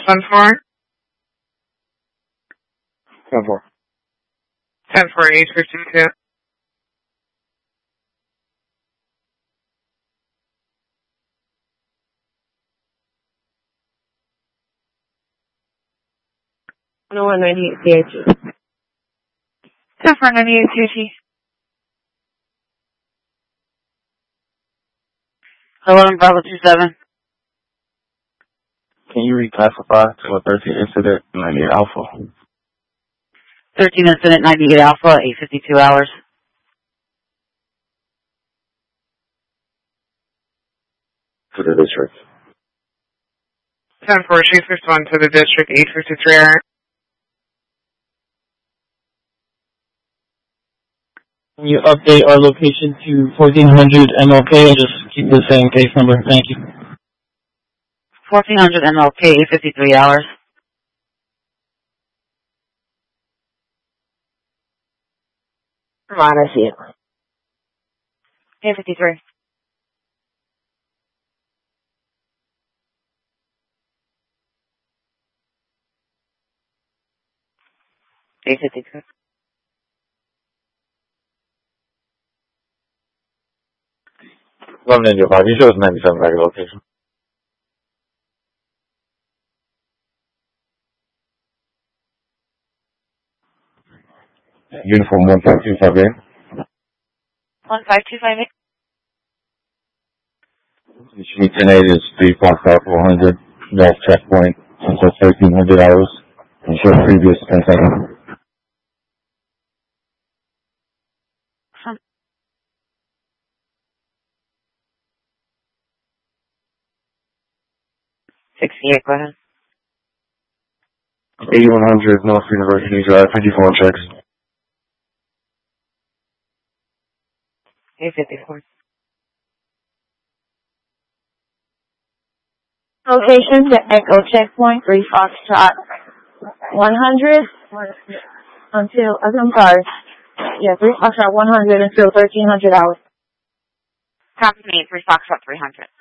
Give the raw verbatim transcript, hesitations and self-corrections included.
ten four. ten four. ten four, eight fifty-two. one oh one ninety-eight C H E. ten four, ninety-eight C H E. eleven Bravo two seven. Can you reclassify to a thirteen incident ninety-eight Alpha? thirteen incident ninety-eight Alpha, eight fifty-two hours. To the district. ten four, she respond to the district, eight fifty-three hours. Can you update our location to fourteen hundred M L K and just keep the same case number? Thank you. fourteen hundred M L K, eight fifty-three hours. Ramada, I see it. eight fifty-three. eight fifty-two. eleven Ninja five, you show us ninety-seven back location. Uniform one five two five eight. one five two five eight. Street ten eight is three Foxtrot four hundred. North checkpoint until thirteen hundred hours. And show previous ten seconds. sixty-eight, go ahead. eighty-one hundred North University Drive, fifty-four checks. eight fifty-four. Location, the Echo Checkpoint, three Foxtrot, one hundred until, I'm sorry, yeah, three Foxtrot one hundred until thirteen hundred hours. Copy me, three Foxtrot three hundred.